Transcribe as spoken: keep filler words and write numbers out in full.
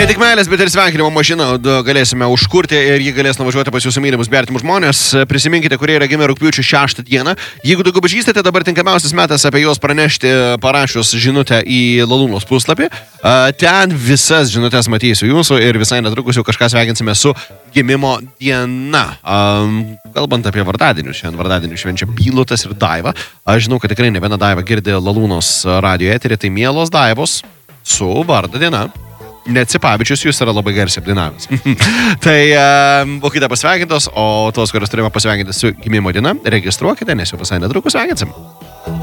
Ne tik meilės, bet ir sveikinimo mašiną galėsime užkurti ir jį galės nuvažiuoti pas jūsų mylimus bertimus žmonės. Prisiminkite, kurie yra gimę rugpjūčio šeštą dieną. Jeigu daugiau pažįstate, dabar tinkamiausias metas apie juos pranešti parašius žinutę į Lalūnos puslapį. Ten visas žinutės matysiu jūsų ir visai netrukus jau kažką sveikinsime su gimimo diena. Kalbant apie vardadienius, šiandien vardadienius švenčia Bylutas ir Daiva. Aš žinau, kad tikrai ne viena Daiva girdė Lalūnos radio eterį, tai mielos Daivos su vardo diena. Neatsipavičius jūs yra labai garsiai apdainavęs. Tai uh, būkite pasveikintos, o tos, kurios turime pasveikinti su gimimo diena, registruokite, nes jau visai netrukus sveikinsim.